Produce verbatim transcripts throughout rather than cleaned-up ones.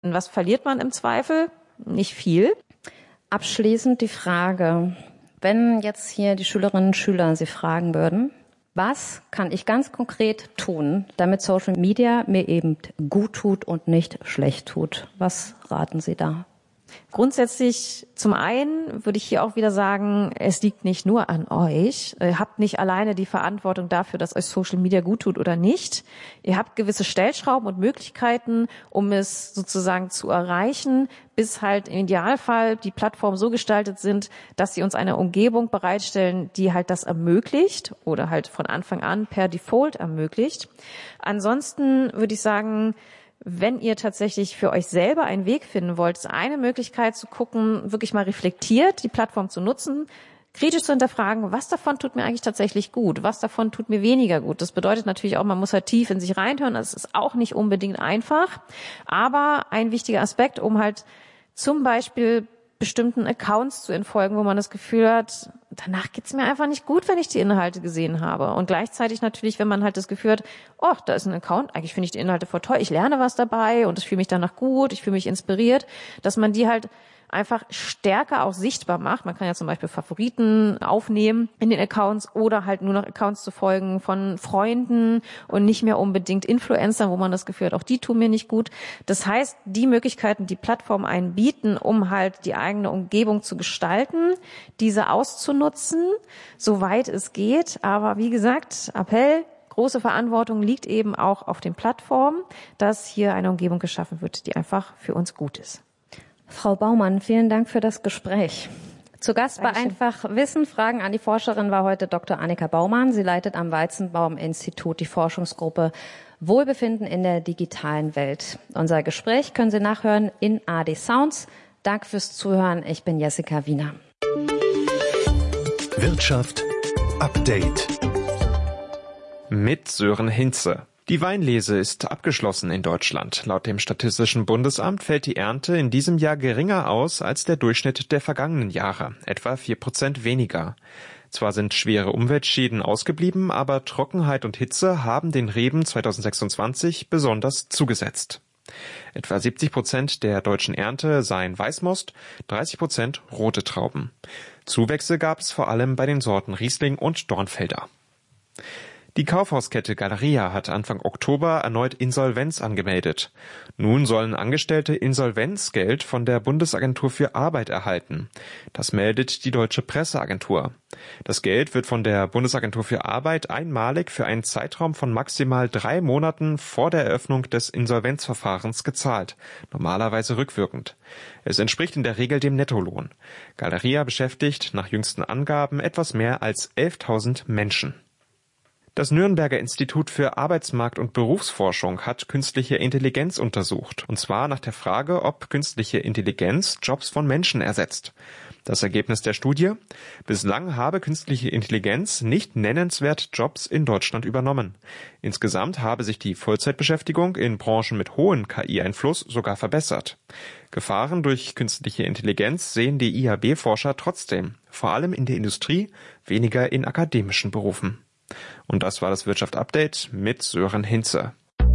Was verliert man im Zweifel? Nicht viel. Abschließend die Frage, wenn jetzt hier die Schülerinnen und Schüler Sie fragen würden, was kann ich ganz konkret tun, damit Social Media mir eben gut tut und nicht schlecht tut? Was raten Sie da? Grundsätzlich zum einen würde ich hier auch wieder sagen, es liegt nicht nur an euch. Ihr habt nicht alleine die Verantwortung dafür, dass euch Social Media gut tut oder nicht. Ihr habt gewisse Stellschrauben und Möglichkeiten, um es sozusagen zu erreichen, bis halt im Idealfall die Plattformen so gestaltet sind, dass sie uns eine Umgebung bereitstellen, die halt das ermöglicht oder halt von Anfang an per Default ermöglicht. Ansonsten würde ich sagen, wenn ihr tatsächlich für euch selber einen Weg finden wollt, ist eine Möglichkeit zu gucken, wirklich mal reflektiert die Plattform zu nutzen, kritisch zu hinterfragen, was davon tut mir eigentlich tatsächlich gut, was davon tut mir weniger gut. Das bedeutet natürlich auch, man muss halt tief in sich reinhören, das ist auch nicht unbedingt einfach, aber ein wichtiger Aspekt, um halt zum Beispiel bestimmten Accounts zu entfolgen, wo man das Gefühl hat, danach geht's mir einfach nicht gut, wenn ich die Inhalte gesehen habe. Und gleichzeitig natürlich, wenn man halt das Gefühl hat, oh, da ist ein Account, eigentlich finde ich die Inhalte voll toll, ich lerne was dabei und ich fühle mich danach gut, ich fühle mich inspiriert, dass man die halt einfach stärker auch sichtbar macht. Man kann ja zum Beispiel Favoriten aufnehmen in den Accounts oder halt nur noch Accounts zu folgen von Freunden und nicht mehr unbedingt Influencern, wo man das Gefühl hat, auch die tun mir nicht gut. Das heißt, die Möglichkeiten, die Plattformen einen bieten, um halt die eigene Umgebung zu gestalten, diese auszunutzen, soweit es geht. Aber wie gesagt, Appell, große Verantwortung liegt eben auch auf den Plattformen, dass hier eine Umgebung geschaffen wird, die einfach für uns gut ist. Frau Baumann, vielen Dank für das Gespräch. Zu Gast Dankeschön. bei Einfach Wissen, Fragen an die Forscherin war heute Doktor Annika Baumann. Sie leitet am Weizenbaum-Institut die Forschungsgruppe Wohlbefinden in der digitalen Welt. Unser Gespräch können Sie nachhören in A R D Sounds. Danke fürs Zuhören. Ich bin Jessica Wiener. Wirtschaft Update mit Sören Hinze. Die Weinlese ist abgeschlossen in Deutschland. Laut dem Statistischen Bundesamt fällt die Ernte in diesem Jahr geringer aus als der Durchschnitt der vergangenen Jahre, etwa vier Prozent weniger. Zwar sind schwere Umweltschäden ausgeblieben, aber Trockenheit und Hitze haben den Reben zweitausendsechsundzwanzig besonders zugesetzt. Etwa siebzig Prozent der deutschen Ernte seien Weißmost, dreißig Prozent rote Trauben. Zuwächse gab es vor allem bei den Sorten Riesling und Dornfelder. Die Kaufhauskette Galeria hat Anfang Oktober erneut Insolvenz angemeldet. Nun sollen Angestellte Insolvenzgeld von der Bundesagentur für Arbeit erhalten. Das meldet die Deutsche Presseagentur. Das Geld wird von der Bundesagentur für Arbeit einmalig für einen Zeitraum von maximal drei Monaten vor der Eröffnung des Insolvenzverfahrens gezahlt, normalerweise rückwirkend. Es entspricht in der Regel dem Nettolohn. Galeria beschäftigt nach jüngsten Angaben etwas mehr als elftausend Menschen. Das Nürnberger Institut für Arbeitsmarkt- und Berufsforschung hat künstliche Intelligenz untersucht, und zwar nach der Frage, ob künstliche Intelligenz Jobs von Menschen ersetzt. Das Ergebnis der Studie: Bislang habe künstliche Intelligenz nicht nennenswert Jobs in Deutschland übernommen. Insgesamt habe sich die Vollzeitbeschäftigung in Branchen mit hohem K I-Einfluss sogar verbessert. Gefahren durch künstliche Intelligenz sehen die I A B-Forscher trotzdem, vor allem in der Industrie, weniger in akademischen Berufen. Und das war das Wirtschaft-Update mit Sören Hinze.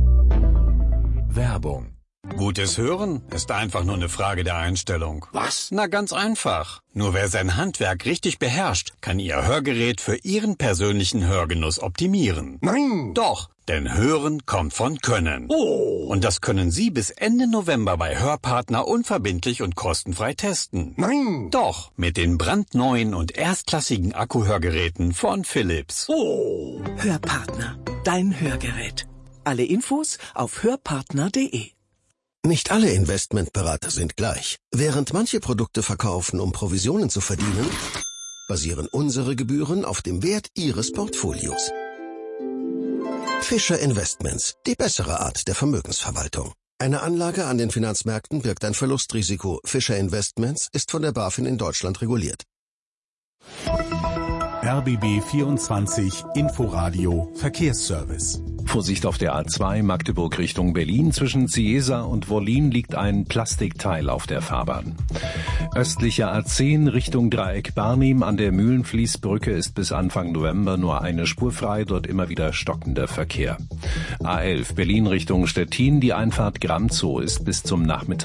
Werbung. Gutes Hören ist einfach nur eine Frage der Einstellung. Was? Na, ganz einfach. Nur wer sein Handwerk richtig beherrscht, kann Ihr Hörgerät für Ihren persönlichen Hörgenuss optimieren. Nein! Doch, denn Hören kommt von Können. Oh! Und das können Sie bis Ende November bei Hörpartner unverbindlich und kostenfrei testen. Nein! Doch, mit den brandneuen und erstklassigen Akkuhörgeräten von Philips. Oh! Hörpartner, dein Hörgerät. Alle Infos auf hörpartner punkt de. Nicht alle Investmentberater sind gleich. Während manche Produkte verkaufen, um Provisionen zu verdienen, basieren unsere Gebühren auf dem Wert Ihres Portfolios. Fischer Investments, die bessere Art der Vermögensverwaltung. Eine Anlage an den Finanzmärkten birgt ein Verlustrisiko. Fischer Investments ist von der BaFin in Deutschland reguliert. R B B vierundzwanzig Inforadio Verkehrsservice. Vorsicht auf der A zwei Magdeburg Richtung Berlin. Zwischen Ciesa und Wollin liegt ein Plastikteil auf der Fahrbahn. Östliche A zehn Richtung Dreieck Barnim an der Mühlenfließbrücke ist bis Anfang November nur eine Spur frei, dort immer wieder stockender Verkehr. A elf Berlin Richtung Stettin, die Einfahrt Gramzow ist bis zum Nachmittag